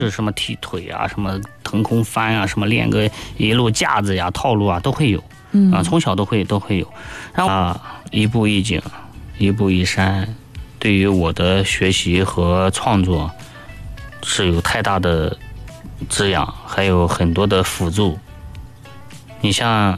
就是什么踢腿啊，什么腾空翻啊，什么练个一路架子呀、套路啊，都会有。从小都会有。然后一步一景，一步一山，对于我的学习和创作是有太大的滋养，还有很多的辅助。你像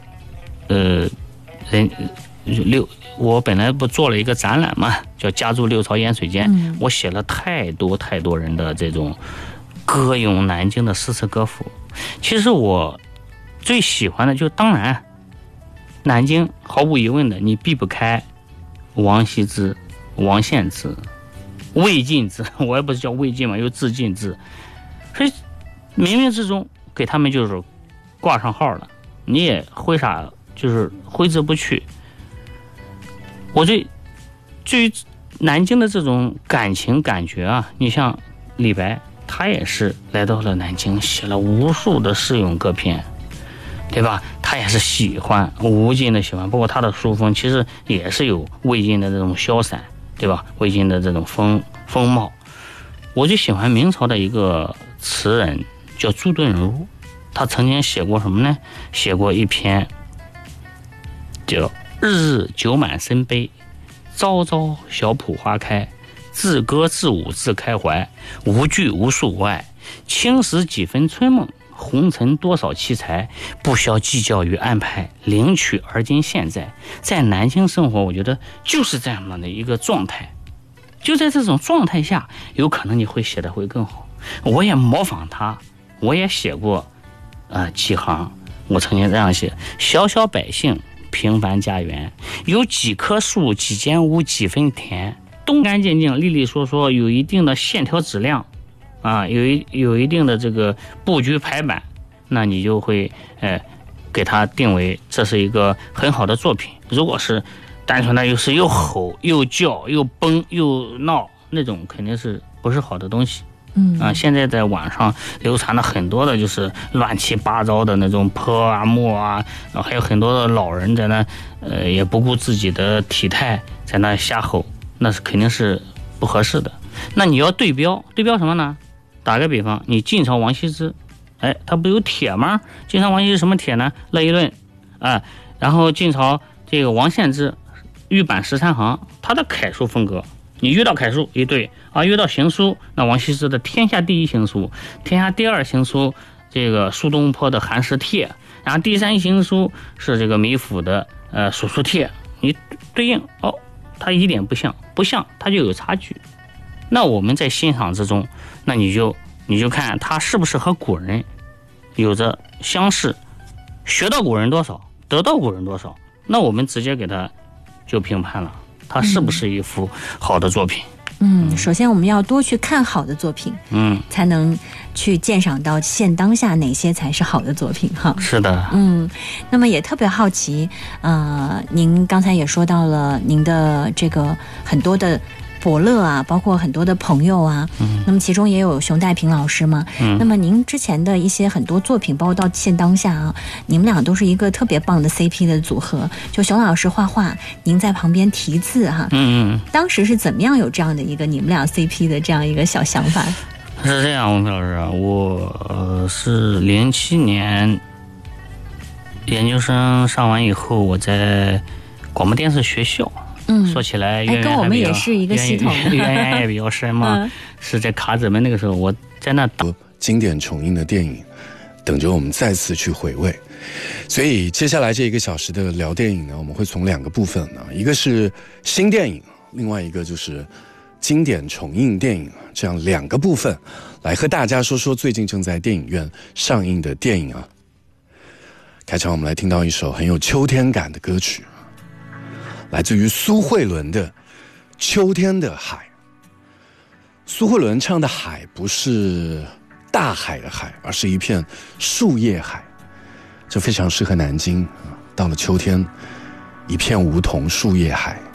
我本来不做了一个展览嘛，叫家住六朝烟水间，我写了太多人的这种歌咏南京的诗词歌赋。其实我最喜欢的当然南京毫无疑问的你避不开王羲之、王献之、魏晋之，我也不是叫魏晋嘛，又自晋之，所以冥冥之中给他们就是挂上号了，你也就是挥之不去。我对于南京的这种感情感觉啊，你像李白，他也是来到了南京，写了无数的诗咏歌篇，对吧？他也是喜欢，无尽的喜欢，包括他的书风其实也是有魏晋的这种潇洒，对吧？魏晋的这种风貌。我就喜欢明朝的一个词人叫朱敦儒，他曾经写过什么呢？写过一篇叫日日酒满身杯，朝朝小圃花开，自歌自舞自开怀，无惧无数无碍，青史几分春梦，红尘多少奇才，不消计较与安排，领取而今现在。在南京生活，我觉得就是这样的一个状态，就在这种状态下，有可能你会写的会更好。我也模仿他，我也写过几行，我曾经这样写：小小百姓平凡家园，有几棵树几间屋几分田，东干净净利利索索，有一定的线条质量有一定的这个布局排版，那你就会给它定为这是一个很好的作品。如果是单纯的又吼又叫又崩又闹那种，肯定是不是好的东西。现在在网上流传了很多的就是乱七八糟的那种泼啊墨啊，还有很多的老人在那也不顾自己的体态在那瞎吼，那是肯定是不合适的。那你要对标什么呢？打个比方，你晋朝王羲之，他不有帖吗？晋朝王羲之什么帖呢？乐毅论然后晋朝这个王献之御版13行，他的楷书风格，你遇到楷书一对遇到行书，那王羲之的天下第一行书，天下第二行书这个苏东坡的寒食帖，然后第三行书是这个米芾的蜀书帖，你对应它一点不像，它就有差距。那我们在欣赏之中，那你就看它是不是和古人有着相似，学到古人多少，得到古人多少，那我们直接给它就评判了，它是不是一幅好的作品。 首先我们要多去看好的作品，才能去鉴赏到现当下哪些才是好的作品哈。 是的， 那么也特别好奇，您刚才也说到了您的这个很多的伯乐啊，包括很多的朋友啊，那么其中也有熊黛萍老师嘛，那么您之前的一些很多作品，包括到现当下啊，你们俩都是一个特别棒的 CP 的组合，就熊老师画画，您在旁边题字哈，当时是怎么样有这样的一个你们俩 CP 的这样一个小想法？ 是这样，王老师啊，我是07年研究生上完以后，我在广播电视学校。说起来跟我们也是一个系统， 渊源也比较深嘛。是在卡子门那个时候，我在那打经典重映的电影，等着我们再次去回味。所以接下来这1个小时的聊电影呢，我们会从2个部分呢，一个是新电影，另外一个就是经典重映电影，这样2个部分来和大家说说最近正在电影院上映的电影啊。开场我们来听到一首很有秋天感的歌曲，来自于苏慧伦的《秋天的海》。苏慧伦唱的海不是大海的海，而是一片树叶海，这非常适合南京。到了秋天，一片梧桐树叶海。